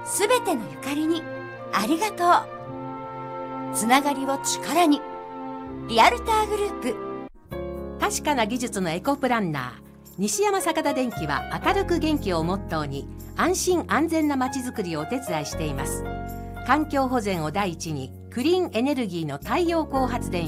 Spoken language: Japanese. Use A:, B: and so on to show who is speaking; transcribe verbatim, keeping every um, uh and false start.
A: すべてのゆかりにありがとう。つながりを力に。リアルターグループ。
B: 確かな技術のエコプランナー西山坂田電機は、明るく元気をモットーに安心安全なまちづくりをお手伝いしています。環境保全を第一にクリーンエネルギーの太陽光発電